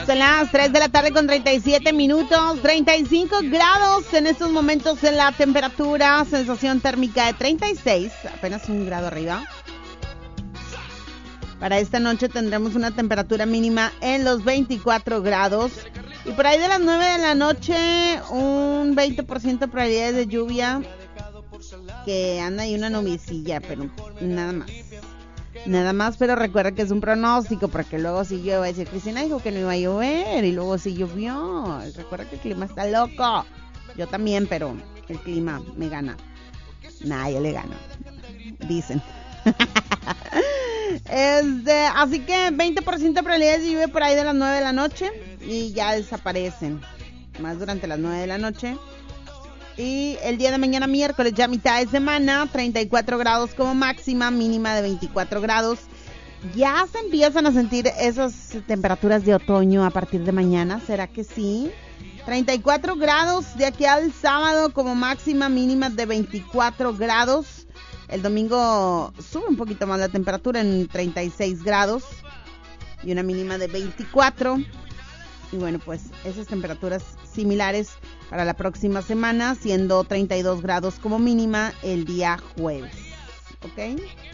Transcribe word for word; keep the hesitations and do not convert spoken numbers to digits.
Son las tres de la tarde con treinta y siete minutos, treinta y cinco grados en estos momentos en la temperatura, sensación térmica de treinta y seis, apenas un grado arriba. Para esta noche tendremos una temperatura mínima en los veinticuatro grados y por ahí de las nueve de la noche un veinte por ciento de probabilidades de lluvia, que anda ahí una nubecilla, pero nada más. Nada más, pero recuerda que es un pronóstico, porque luego si llueve, va a decir Cristina dijo que no iba a llover y luego sí llovió. Recuerda que el clima está loco. Yo también, pero el clima me gana. Nah, yo le gano, dicen. este, así que veinte por ciento de probabilidades de lluvia por ahí de las nueve de la noche y ya desaparecen, más durante las nueve de la noche. Y el día de mañana miércoles, ya mitad de semana, treinta y cuatro grados como máxima, mínima de veinticuatro grados. Ya se empiezan a sentir esas temperaturas de otoño a partir de mañana, ¿será que sí? treinta y cuatro grados de aquí al sábado como máxima, mínima de veinticuatro grados. El domingo sube un poquito más la temperatura en treinta y seis grados y una mínima de veinticuatro. Y bueno, pues esas temperaturas similares para la próxima semana, siendo treinta y dos grados como mínima el día jueves, ¿ok?